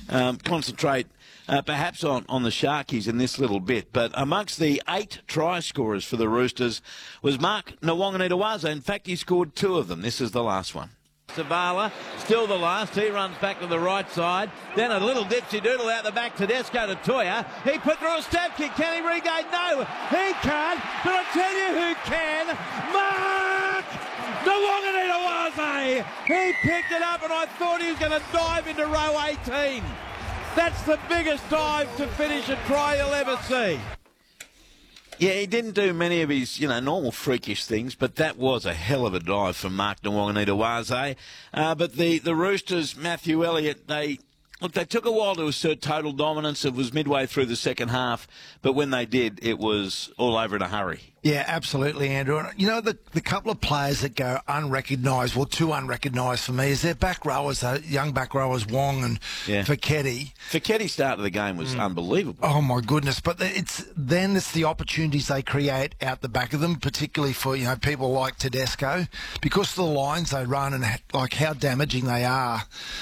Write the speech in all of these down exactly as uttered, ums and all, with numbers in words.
um, concentrate uh, perhaps on, on the Sharkies in this little bit. But amongst the eight try scorers for the Roosters was Mark Nawaqanitawase. In fact, he scored two of them. This is the last one. Zavala, still the last. He runs back to the right side. Then a little dipsy-doodle out the back. Tedesco to Toya. He put through a stab kick. Can he regain? No, he can't. But I tell you who can. Mark Nawaqanitawase. He picked it up and I thought he was going to dive into row eighteen. That's the biggest dive to finish a try you'll ever see. Yeah, he didn't do many of his, you know, normal freakish things, but that was a hell of a dive from Mark Nawaqanitawase. Uh, but the, the Roosters, Matthew Elliott, they... Look, they took a while to assert total dominance. It was midway through the second half, but when they did, it was all over in a hurry. Yeah, absolutely, Andrew. And, you know, the, the couple of players that go unrecognised, well, two unrecognised for me, is their back rowers, uh, young back rowers, Wong and yeah. Feketi. Feketi's start of the game was mm. unbelievable. Oh, my goodness. But it's then it's the opportunities they create out the back of them, particularly for, you know, people like Tedesco, because of the lines they run and, like, how damaging they are.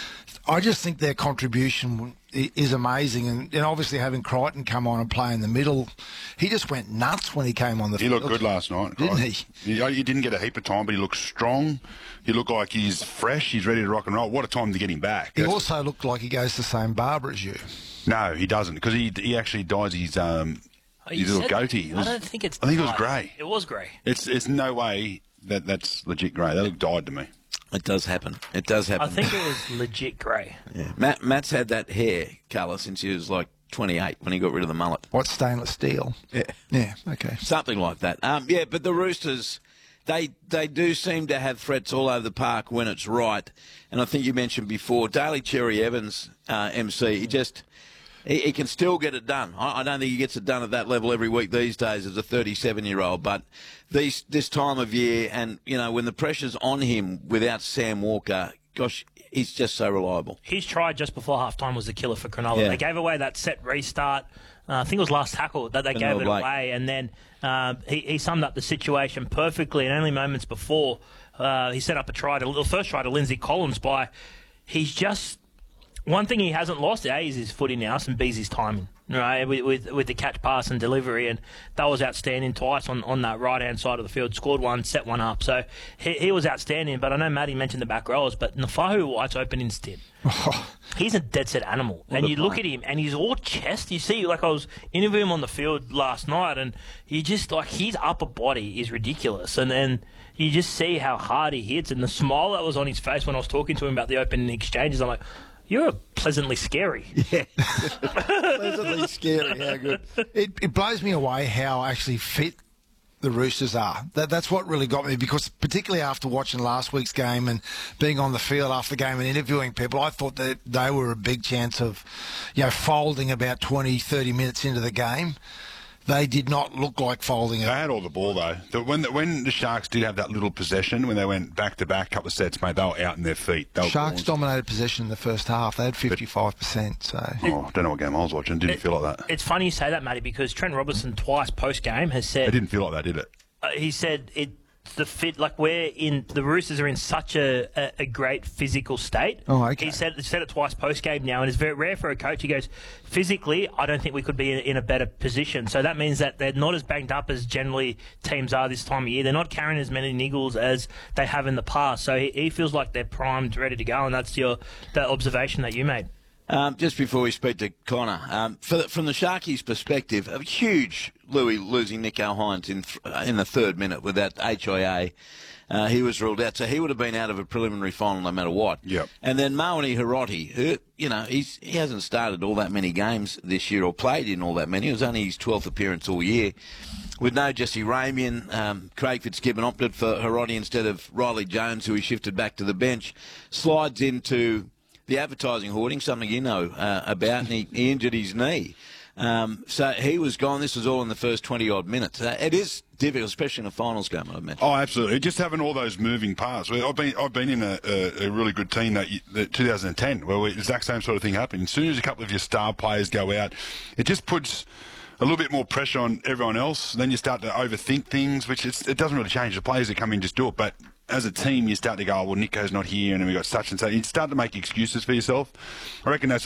I just think their contribution is amazing, and, and obviously having Crichton come on and play in the middle, he just went nuts when he came on the he field. He looked good last night, didn't right? he? he? He didn't get a heap of time, but he looked strong. He looked like he's fresh. He's ready to rock and roll. What a time to get him back. He That's... also looked like he goes to the same barber as you. No, he doesn't, because he he actually dyes his um oh, his little goatee. Was, I don't think it's. I think it was grey. It was grey. It's it's no way that that's legit grey. That looked dyed to me. It does happen. It does happen. I think it was legit grey. Yeah. Matt, Matt's had that hair colour since he was like twenty-eight when he got rid of the mullet. What, stainless steel? Yeah. Yeah, okay. Something like that. Um, yeah, but the Roosters, they they do seem to have threats all over the park when it's right. And I think you mentioned before, Daly Cherry Evans, uh, M C, he just... He, he can still get it done. I, I don't think he gets it done at that level every week these days as a thirty-seven-year-old. But these, this time of year, and, you know, when the pressure's on him without Sam Walker, gosh, he's just so reliable. His try just before halftime was the killer for Cronulla. Yeah. They gave away that set restart. Uh, I think it was last tackle that they gave it Blake. away. And then uh, he, he summed up the situation perfectly. And only moments before, uh, he set up a try, to, the first try to Lindsay Collins by, he's just... One thing he hasn't lost, A, is his footy now, and B's his timing, right, with, with with the catch, pass and delivery, and that was outstanding twice on, on that right-hand side of the field. Scored one, set one up, so he, he was outstanding, but I know Matty mentioned the back rowers, but Nafahu White's open instead. He's a dead-set animal, what and you look at him, and he's all chest. You see, like I was interviewing him on the field last night, and you just, like, his upper body is ridiculous, and then you just see how hard he hits, and the smile that was on his face when I was talking to him about the open exchanges, I'm like, you're pleasantly scary. Yeah. Pleasantly scary. How good. It, it blows me away how actually fit the Roosters are. That, that's what really got me, because particularly after watching last week's game and being on the field after the game and interviewing people, I thought that they were a big chance of, you know, folding about twenty, thirty minutes into the game. They did not look like folding it. They had all the ball, though. The, when, the, when the Sharks did have that little possession, when they went back-to-back, couple of sets, mate, they were out in their feet. They Sharks dominated possession in the first half. They had fifty-five percent. So. Oh, I don't know what game I was watching. Didn't it, feel like that. It's funny you say that, Matty, because Trent Robertson twice post-game has said... It didn't feel like that, did it? Uh, he said it... The fit, like we're in, the Roosters are in such a, a, a great physical state. Oh, okay. He said, said it twice post game now, and it's very rare for a coach. He goes, physically, I don't think we could be in, in a better position. So that means that they're not as banged up as generally teams are this time of year. They're not carrying as many niggles as they have in the past. So he, he feels like they're primed, ready to go, and that's your that observation that you made. Um, just before we speak to Connor, um, for the, from the Sharkies' perspective, a huge Louis losing Nico Hines in th- in the third minute with that H I A. Uh, he was ruled out, so he would have been out of a preliminary final no matter what. Yep. And then Mawani Hiroti, who, you know, he's he hasn't started all that many games this year or played in all that many. It was only his twelfth appearance all year. With no Jesse Ramian, um, Craig Fitzgibbon opted for Hiroti instead of Riley Jones, who he shifted back to the bench. Slides into the advertising hoarding, something you know uh, about, and he, he injured his knee. Um, so he was gone. This was all in the first twenty-odd minutes. Uh, it is difficult, especially in a finals game, I mentioned. Oh, absolutely. Just having all those moving parts. I've been I've been in a, a, a really good team that, that twenty ten, where we, the exact same sort of thing happened. As soon as a couple of your star players go out, it just puts a little bit more pressure on everyone else. Then you start to overthink things, which it's, it doesn't really change. The players that come in just do it, but as a team, you start to go, oh, well, Nico's not here, and then we got such and such. You start to make excuses for yourself. I reckon that's